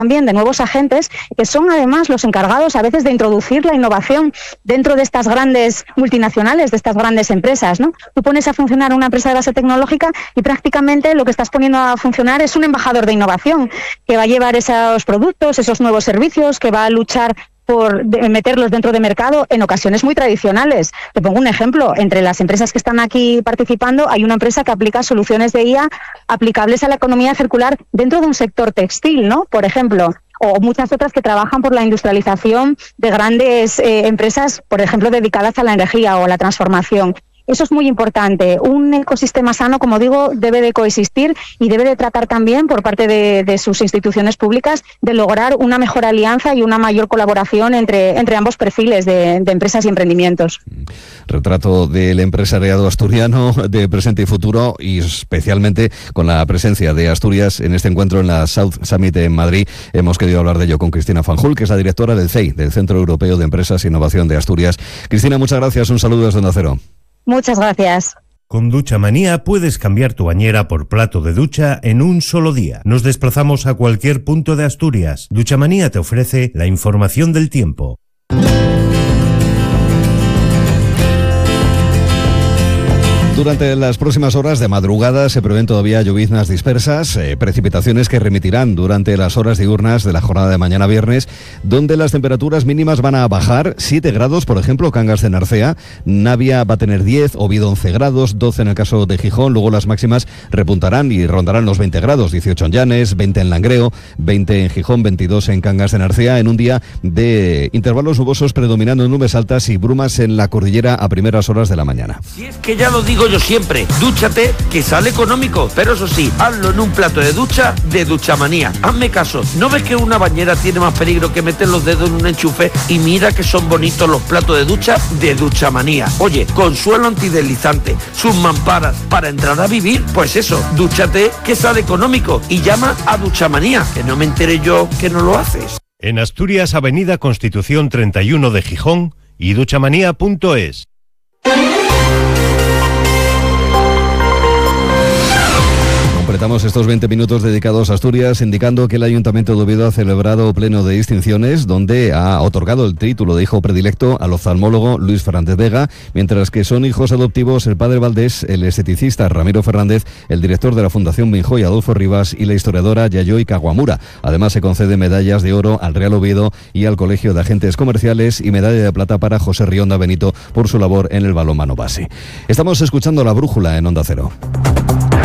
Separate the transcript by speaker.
Speaker 1: también de nuevos agentes que son además los encargados a veces de introducir la innovación dentro de estas grandes multinacionales, de estas grandes empresas, ¿no? Tú pones a funcionar una empresa de base tecnológica y prácticamente lo que estás poniendo a funcionar es un embajador de innovación que va a llevar esos productos, esos nuevos servicios, que va a luchar por meterlos dentro de mercado en ocasiones muy tradicionales. Te pongo un ejemplo. Entre las empresas que están aquí participando hay una empresa que aplica soluciones de IA aplicables a la economía circular dentro de un sector textil, ¿no? Por ejemplo, o muchas otras que trabajan por la industrialización de grandes empresas, por ejemplo, dedicadas a la energía o a la transformación. Eso es muy importante. Un ecosistema sano, como digo, debe de coexistir y debe de tratar también por parte de sus instituciones públicas de lograr una mejor alianza y una mayor colaboración entre ambos perfiles de empresas y emprendimientos.
Speaker 2: Retrato del empresariado asturiano de presente y futuro, y especialmente con la presencia de Asturias en este encuentro en la South Summit en Madrid. Hemos querido hablar de ello con Cristina Fanjul, que es la directora del CEI, del Centro Europeo de Empresas e Innovación de Asturias. Cristina, muchas gracias. Un saludo desde Onda Cero.
Speaker 1: Muchas gracias.
Speaker 3: Con Duchamanía puedes cambiar tu bañera por plato de ducha en un solo día. Nos desplazamos a cualquier punto de Asturias. Duchamanía te ofrece la información del tiempo.
Speaker 2: Durante las próximas horas de madrugada se prevén todavía lloviznas dispersas, precipitaciones que remitirán durante las horas diurnas de la jornada de mañana viernes, donde las temperaturas mínimas van a bajar 7 grados, por ejemplo, Cangas de Narcea, Navia va a tener 10, Oviedo 11 grados, 12 en el caso de Gijón, luego las máximas repuntarán y rondarán los 20 grados, 18 en Llanes, 20 en Langreo, 20 en Gijón, 22 en Cangas de Narcea, en un día de intervalos nubosos predominando nubes altas y brumas en la cordillera a primeras horas de la mañana.
Speaker 4: Si es que ya lo digo yo siempre, dúchate, que sale económico, pero eso sí, hazlo en un plato de ducha de Duchamanía. Hazme caso, ¿no ves que una bañera tiene más peligro que meter los dedos en un enchufe? Y mira que son bonitos los platos de ducha de Duchamanía. Oye, con suelo antideslizante, sus mamparas, para entrar a vivir, pues eso, dúchate, que sale económico, y llama a Duchamanía, que no me enteré yo que no lo haces.
Speaker 3: En Asturias, Avenida Constitución 31 de Gijón y duchamanía.es.
Speaker 2: Completamos estos 20 minutos dedicados a Asturias indicando que el Ayuntamiento de Oviedo ha celebrado pleno de distinciones donde ha otorgado el título de hijo predilecto al oftalmólogo Luis Fernández Vega, mientras que son hijos adoptivos el padre Valdés, el esteticista Ramiro Fernández, el director de la Fundación Minjoy Adolfo Rivas y la historiadora Yayoi Kawamura. Además se concede medallas de oro al Real Oviedo y al Colegio de Agentes Comerciales y medalla de plata para José Rionda Benito por su labor en el balonmano base. Estamos escuchando La Brújula en Onda Cero.